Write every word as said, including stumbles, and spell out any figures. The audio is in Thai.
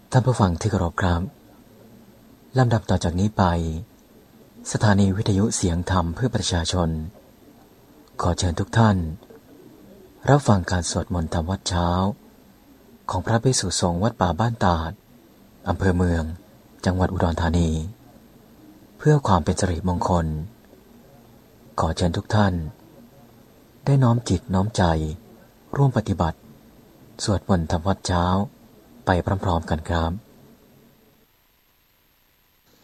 ท่านผู้ฟังที่เคารพครับลำดับต่อจากนี้ไปสถานีวิทยุเสียงธรรมเพื่อประชาชนขอเชิญทุกท่านรับฟังการสวดมนต์ธรรมวัดเช้าของพระภิกษุสงฆ์วัดป่าบ้านตาดอำเภอเมืองจังหวัดอุดรธานีเพื่อความเป็นสิริมงคลขอเชิญทุกท่านได้น้อมจิตน้อมใจร่วมปฏิบัติสวดมนต์ธรรมวัดเช้าไปพร้อมๆกันครับ